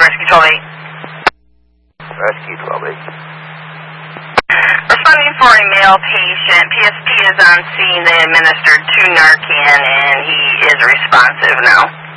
Rescue 128. Rescue 128. Responding for a male patient. PSP is on scene. They administered 2 Narcan, and he is responsive now.